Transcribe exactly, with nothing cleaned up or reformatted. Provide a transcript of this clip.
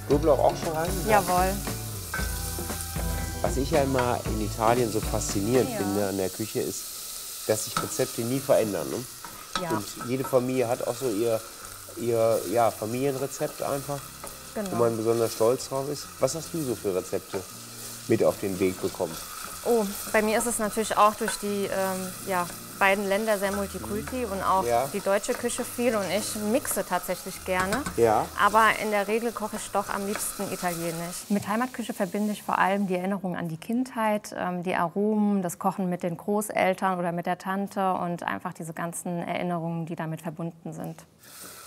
Knoblauch auch schon rein? Jawohl. Was ich ja immer in Italien so faszinierend Ja. finde an der Küche ist, dass sich Rezepte nie verändern. Ne? Ja. Und jede Familie hat auch so ihr, ihr ja, Familienrezept einfach, Genau. wo man besonders stolz drauf ist. Was hast du so für Rezepte mit auf den Weg bekommen? Oh, bei mir ist es natürlich auch durch die ähm, ja, beiden Länder sehr multikulti und auch Ja. die deutsche Küche viel. Und ich mixe tatsächlich gerne. Ja. Aber in der Regel koche ich doch am liebsten italienisch. Mit Heimatküche verbinde ich vor allem die Erinnerung an die Kindheit, ähm, die Aromen, das Kochen mit den Großeltern oder mit der Tante und einfach diese ganzen Erinnerungen, die damit verbunden sind.